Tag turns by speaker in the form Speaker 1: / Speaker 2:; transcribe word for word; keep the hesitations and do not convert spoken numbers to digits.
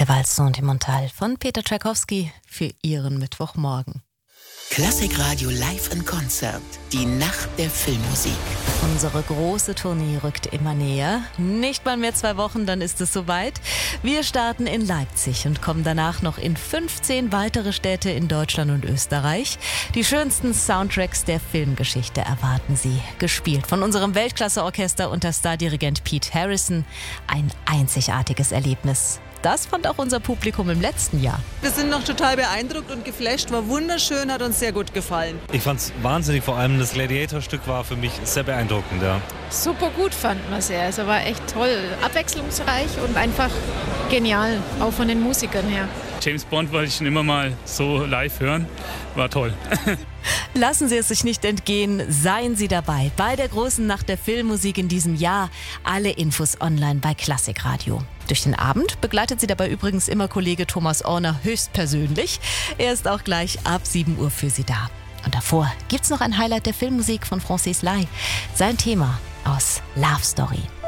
Speaker 1: Der Valse Sentimental von Peter Tchaikovsky für Ihren Mittwochmorgen.
Speaker 2: Klassikradio Live in Konzert. Die Nacht der Filmmusik.
Speaker 1: Unsere große Tournee rückt immer näher. Nicht mal mehr zwei Wochen, dann ist es soweit. Wir starten in Leipzig und kommen danach noch in fünfzehn weitere Städte in Deutschland und Österreich. Die schönsten Soundtracks der Filmgeschichte erwarten Sie. Gespielt von unserem Weltklasse-Orchester unter Stardirigent Pete Harrison. Ein einzigartiges Erlebnis. Das fand auch unser Publikum im letzten Jahr.
Speaker 3: Wir sind noch total beeindruckt und geflasht, war wunderschön, hat uns sehr gut gefallen.
Speaker 4: Ich fand es wahnsinnig, vor allem das Gladiator-Stück war für mich sehr beeindruckend. Ja.
Speaker 5: Super gut fanden wir es ja, also war echt toll, abwechslungsreich und einfach genial, auch von den Musikern her.
Speaker 6: James Bond wollte ich schon immer mal so live hören, war toll.
Speaker 1: Lassen Sie es sich nicht entgehen, seien Sie dabei bei der großen Nacht der Filmmusik in diesem Jahr. Alle Infos online bei Klassikradio. Durch den Abend begleitet Sie dabei übrigens immer Kollege Thomas Orner höchstpersönlich. Er ist auch gleich ab sieben Uhr für Sie da. Und davor gibt's noch ein Highlight der Filmmusik von Francis Lai. Sein Thema aus Love Story.